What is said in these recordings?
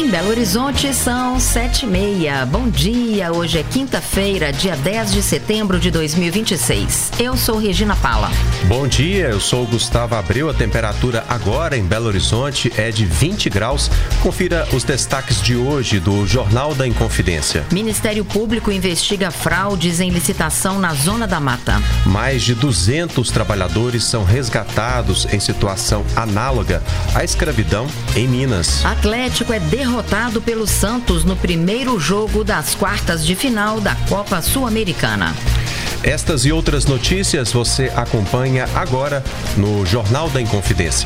Em Belo Horizonte são 7h30. Bom dia, hoje é quinta-feira, dia 10 de setembro de 2026. Eu sou Regina Paula. Bom dia, eu sou Gustavo Abreu. A temperatura agora em Belo Horizonte é de 20 graus. Confira os destaques de hoje do Jornal da Inconfidência. Ministério Público investiga fraudes em licitação na Zona da Mata. Mais de 200 trabalhadores são resgatados em situação análoga à escravidão em Minas. Atlético é derrotado pelo Santos no primeiro jogo das quartas de final da Copa Sul-Americana. Estas e outras notícias você acompanha agora no Jornal da Inconfidência.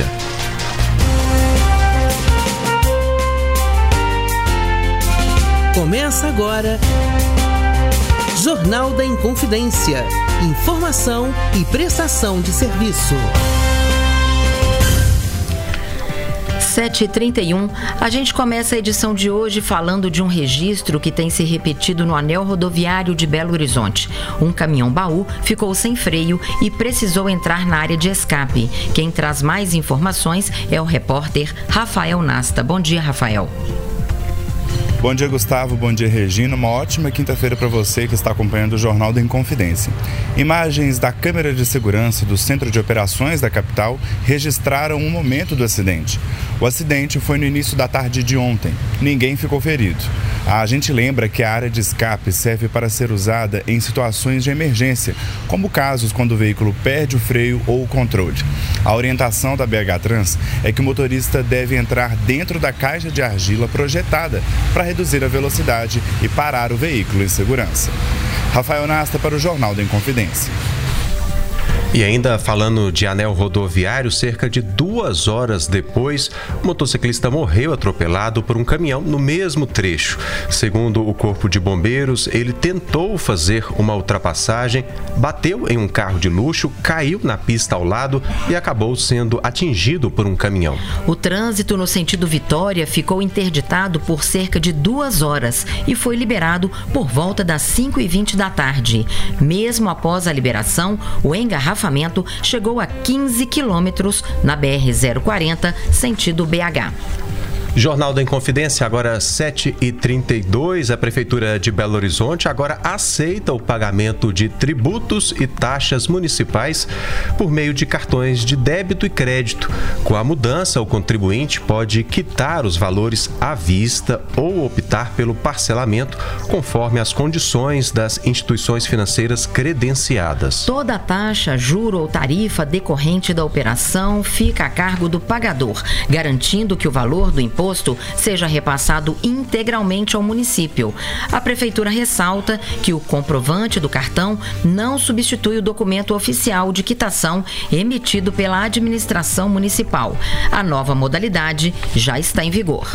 Começa agora Jornal da Inconfidência. Informação e prestação de serviço. 7h31, a gente começa a edição de hoje falando de um registro que tem se repetido no anel rodoviário de Belo Horizonte. Um caminhão-baú ficou sem freio e precisou entrar na área de escape. Quem traz mais informações é o repórter Rafael Nasta. Bom dia, Rafael. Bom dia, Gustavo. Bom dia, Regina. Uma ótima quinta-feira para você que está acompanhando o Jornal da Inconfidência. Imagens da câmera de segurança do Centro de Operações da capital registraram um momento do acidente. O acidente foi no início da tarde de ontem. Ninguém ficou ferido. A gente lembra que a área de escape serve para ser usada em situações de emergência, como casos quando o veículo perde o freio ou o controle. A orientação da BH Trans é que o motorista deve entrar dentro da caixa de argila projetada para reduzir a velocidade e parar o veículo em segurança. Rafael Nasta para o Jornal da Inconfidência. E ainda falando de anel rodoviário, cerca de 2 horas depois, o motociclista morreu atropelado por um caminhão no mesmo trecho. Segundo o Corpo de Bombeiros, ele tentou fazer uma ultrapassagem, bateu em um carro de luxo, caiu na pista ao lado e acabou sendo atingido por um caminhão. O trânsito no sentido Vitória ficou interditado por cerca de 2 horas e foi liberado por volta das 5h20 da tarde. Mesmo após a liberação, o engarrafamento chegou a 15 quilômetros na BR-040, sentido BH. Jornal da Inconfidência, agora 7h32. A Prefeitura de Belo Horizonte agora aceita o pagamento de tributos e taxas municipais por meio de cartões de débito e crédito. Com a mudança, o contribuinte pode quitar os valores à vista ou optar pelo parcelamento, conforme as condições das instituições financeiras credenciadas. Toda a taxa, juro ou tarifa decorrente da operação fica a cargo do pagador, garantindo que o valor do imposto seja repassado integralmente ao município. A Prefeitura ressalta que o comprovante do cartão não substitui o documento oficial de quitação emitido pela administração municipal. A nova modalidade já está em vigor.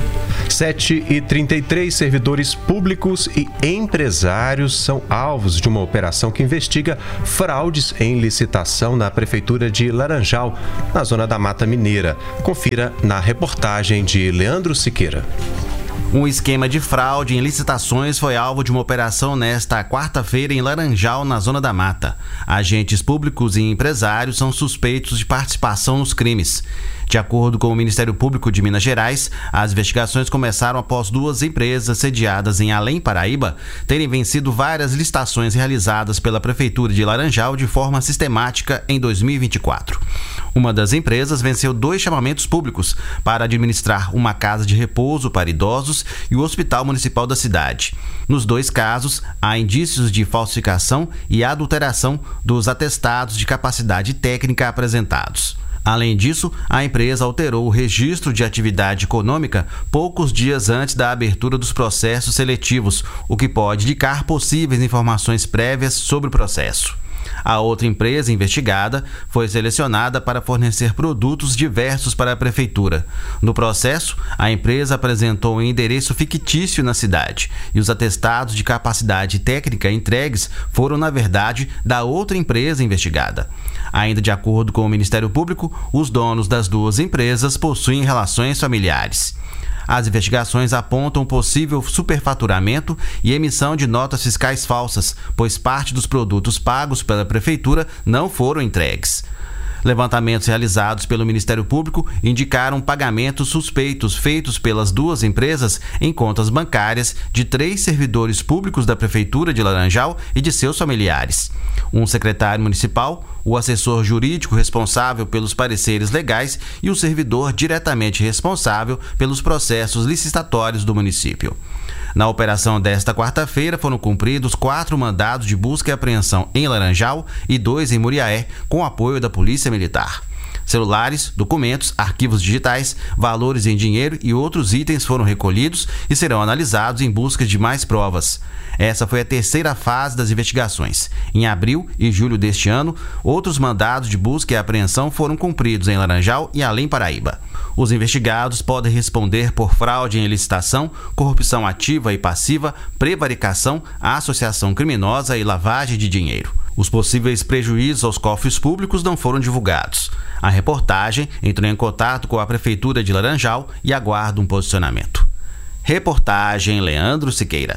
7h33, servidores públicos e empresários são alvos de uma operação que investiga fraudes em licitação na Prefeitura de Laranjal, na zona da Mata Mineira. Confira na reportagem de Leandro Siqueira. Um esquema de fraude em licitações foi alvo de uma operação nesta quarta-feira em Laranjal, na Zona da Mata. Agentes públicos e empresários são suspeitos de participação nos crimes. De acordo com o Ministério Público de Minas Gerais, as investigações começaram após 2 empresas sediadas em Além Paraíba terem vencido várias licitações realizadas pela Prefeitura de Laranjal de forma sistemática em 2024. Uma das empresas venceu 2 chamamentos públicos para administrar uma casa de repouso para idosos e o Hospital Municipal da cidade. Nos 2 casos, há indícios de falsificação e adulteração dos atestados de capacidade técnica apresentados. Além disso, a empresa alterou o registro de atividade econômica poucos dias antes da abertura dos processos seletivos, o que pode indicar possíveis informações prévias sobre o processo. A outra empresa investigada foi selecionada para fornecer produtos diversos para a Prefeitura. No processo, a empresa apresentou um endereço fictício na cidade e os atestados de capacidade técnica entregues foram, na verdade, da outra empresa investigada. Ainda de acordo com o Ministério Público, os donos das 2 empresas possuem relações familiares. As investigações apontam possível superfaturamento e emissão de notas fiscais falsas, pois parte dos produtos pagos pela Prefeitura não foram entregues. Levantamentos realizados pelo Ministério Público indicaram pagamentos suspeitos feitos pelas duas empresas em contas bancárias de 3 servidores públicos da Prefeitura de Laranjal e de seus familiares. Um secretário municipal, o assessor jurídico responsável pelos pareceres legais e o servidor diretamente responsável pelos processos licitatórios do município. Na operação desta quarta-feira foram cumpridos 4 mandados de busca e apreensão em Laranjal e 2 em Muriaé, com apoio da Polícia Militar. Celulares, documentos, arquivos digitais, valores em dinheiro e outros itens foram recolhidos e serão analisados em busca de mais provas. Essa foi a terceira fase das investigações. Em abril e julho deste ano, outros mandados de busca e apreensão foram cumpridos em Laranjal e Além Paraíba. Os investigados podem responder por fraude em licitação, corrupção ativa e passiva, prevaricação, associação criminosa e lavagem de dinheiro. Os possíveis prejuízos aos cofres públicos não foram divulgados. A reportagem entrou em contato com a Prefeitura de Laranjal e aguarda um posicionamento. Reportagem Leandro Siqueira.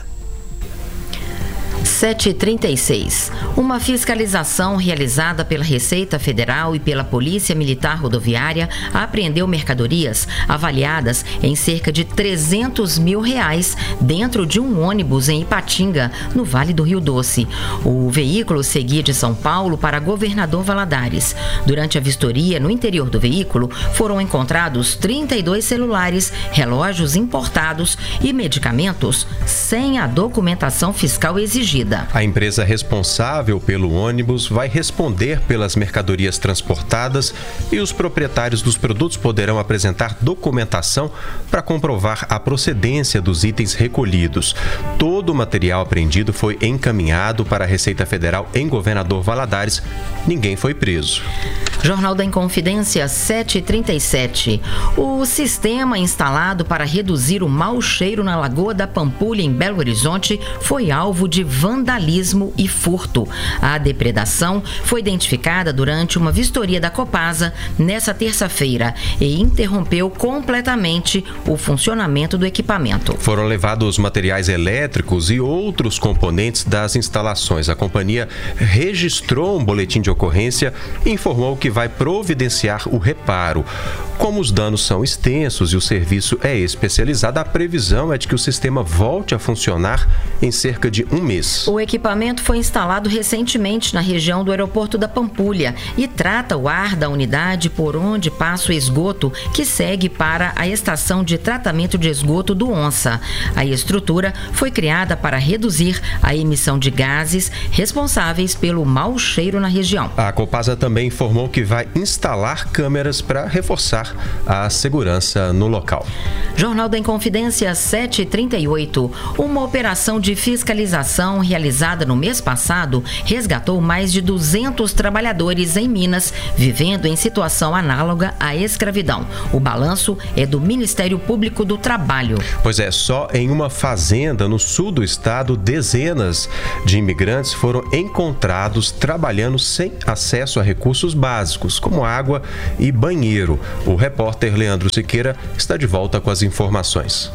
7h36. Uma fiscalização realizada pela Receita Federal e pela Polícia Militar Rodoviária apreendeu mercadorias avaliadas em cerca de R$300 mil dentro de um ônibus em Ipatinga, no Vale do Rio Doce. O veículo seguia de São Paulo para Governador Valadares. Durante a vistoria no interior do veículo, foram encontrados 32 celulares, relógios importados e medicamentos sem a documentação fiscal exigida. A empresa responsável pelo ônibus vai responder pelas mercadorias transportadas e os proprietários dos produtos poderão apresentar documentação para comprovar a procedência dos itens recolhidos. Todo o material apreendido foi encaminhado para a Receita Federal em Governador Valadares. Ninguém foi preso. Jornal da Inconfidência, 7h37. O sistema instalado para reduzir o mau cheiro na Lagoa da Pampulha, em Belo Horizonte, foi alvo de vandalismo e furto. A depredação foi identificada durante uma vistoria da Copasa nesta terça-feira e interrompeu completamente o funcionamento do equipamento. Foram levados materiais elétricos e outros componentes das instalações. A companhia registrou um boletim de ocorrência e informou que vai providenciar o reparo. Como os danos são extensos e o serviço é especializado, a previsão é de que o sistema volte a funcionar em cerca de um mês. O equipamento foi instalado recentemente na região do aeroporto da Pampulha e trata o ar da unidade por onde passa o esgoto que segue para a estação de tratamento de esgoto do Onça. A estrutura foi criada para reduzir a emissão de gases responsáveis pelo mau cheiro na região. A Copasa também informou que vai instalar câmeras para reforçar a segurança no local. Jornal da Inconfidência, 7h38. Uma operação de fiscalização realizada no mês passado resgatou mais de 200 trabalhadores em Minas, vivendo em situação análoga à escravidão. O balanço é do Ministério Público do Trabalho. Pois é, só em uma fazenda no sul do estado, dezenas de imigrantes foram encontrados trabalhando sem acesso a recursos básicos, como água e banheiro. O repórter Leandro Siqueira está de volta com as informações.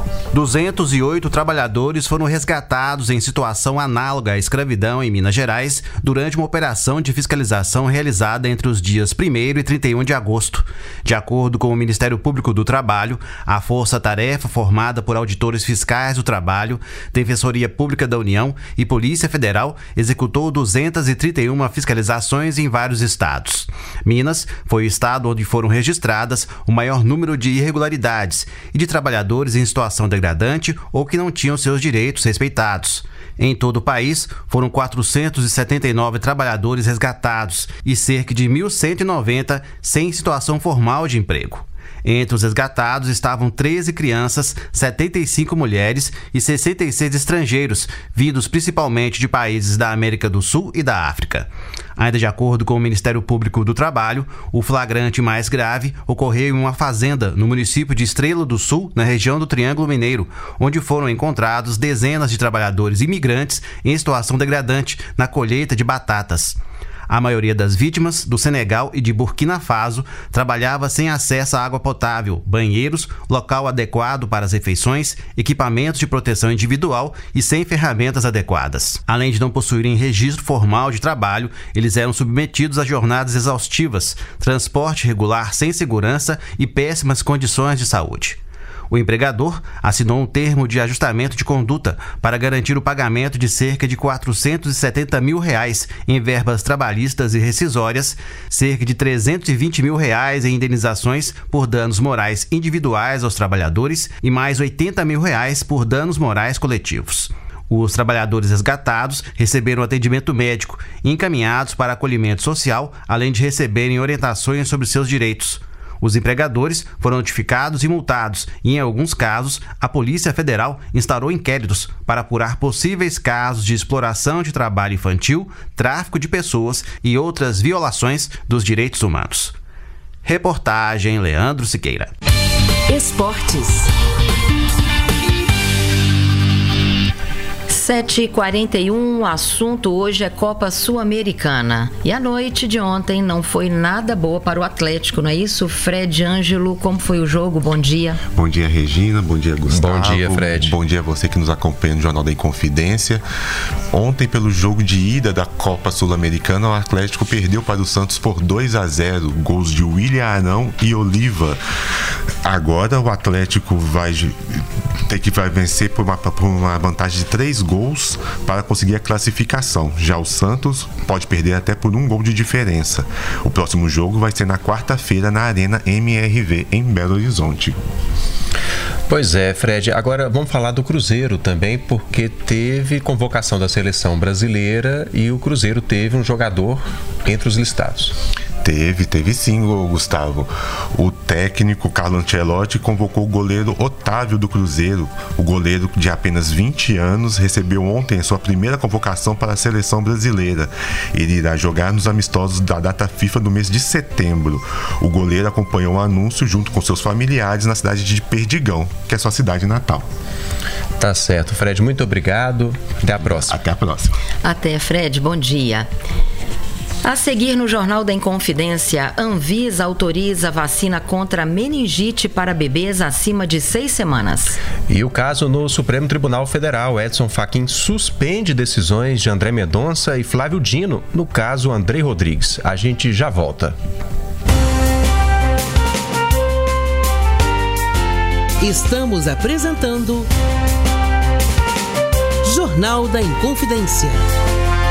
208 trabalhadores foram resgatados em situação análoga à escravidão em Minas Gerais durante uma operação de fiscalização realizada entre os dias 1º e 31 de agosto. De acordo com o Ministério Público do Trabalho, a força-tarefa formada por auditores fiscais do trabalho, Defensoria Pública da União e Polícia Federal executou 231 fiscalizações em vários estados. Minas foi o estado onde foram registradas o maior número de irregularidades e de trabalhadores em situação degradante ou que não tinham seus direitos respeitados. Em todo o país, foram 479 trabalhadores resgatados e cerca de 1.190 sem situação formal de emprego. Entre os resgatados estavam 13 crianças, 75 mulheres e 66 estrangeiros, vindos principalmente de países da América do Sul e da África. Ainda de acordo com o Ministério Público do Trabalho, o flagrante mais grave ocorreu em uma fazenda no município de Estrela do Sul, na região do Triângulo Mineiro, onde foram encontrados dezenas de trabalhadores imigrantes em situação degradante na colheita de batatas. A maioria das vítimas, do Senegal e de Burkina Faso, trabalhava sem acesso à água potável, banheiros, local adequado para as refeições, equipamentos de proteção individual e sem ferramentas adequadas. Além de não possuírem registro formal de trabalho, eles eram submetidos a jornadas exaustivas, transporte irregular sem segurança e péssimas condições de saúde. O empregador assinou um termo de ajustamento de conduta para garantir o pagamento de cerca de R$ 470 mil em verbas trabalhistas e rescisórias, cerca de R$ 320 mil em indenizações por danos morais individuais aos trabalhadores e mais R$ 80 mil por danos morais coletivos. Os trabalhadores resgatados receberam atendimento médico e encaminhados para acolhimento social, além de receberem orientações sobre seus direitos. Os empregadores foram notificados e multados e, em alguns casos, a Polícia Federal instaurou inquéritos para apurar possíveis casos de exploração de trabalho infantil, tráfico de pessoas e outras violações dos direitos humanos. Reportagem Leandro Siqueira. Esportes. 7h41, o assunto hoje é Copa Sul-Americana. E a noite de ontem não foi nada boa para o Atlético, não é isso? Fred Ângelo, como foi o jogo? Bom dia. Bom dia, Regina. Bom dia, Gustavo. Bom dia, Fred. Bom dia a você que nos acompanha no Jornal da Inconfidência. Ontem, pelo jogo de ida da Copa Sul-Americana, o Atlético perdeu para o Santos por 2-0. Gols de William Arão e Oliva. Agora o Atlético vai vencer por uma vantagem de 3 gols para conseguir a classificação. Já o Santos pode perder até por 1 gol de diferença. O próximo jogo vai ser na quarta-feira na Arena MRV, em Belo Horizonte. Pois é, Fred. Agora vamos falar do Cruzeiro também, porque teve convocação da seleção brasileira e o Cruzeiro teve um jogador entre os listados. Teve sim, Gustavo. O técnico Carlo Ancelotti convocou o goleiro Otávio do Cruzeiro. O goleiro de apenas 20 anos recebeu ontem a sua primeira convocação para a seleção brasileira. Ele irá jogar nos amistosos da data FIFA do mês de setembro. O goleiro acompanhou o anúncio junto com seus familiares na cidade de Perdigão, que é sua cidade natal. Tá certo, Fred. Muito obrigado. Até a próxima. Até a próxima. Até, Fred. Bom dia. A seguir no Jornal da Inconfidência, Anvisa autoriza vacina contra meningite para bebês acima de 6 semanas. E o caso no Supremo Tribunal Federal, Edson Fachin suspende decisões de André Mendonça e Flávio Dino no caso Andrei Rodrigues. A gente já volta. Estamos apresentando Jornal da Inconfidência.